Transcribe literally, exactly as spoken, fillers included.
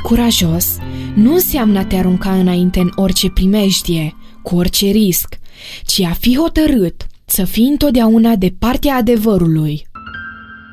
curajos nu înseamnă a te arunca înainte în orice primejdie, cu orice risc, ci a fi hotărât să fii întotdeauna de partea adevărului.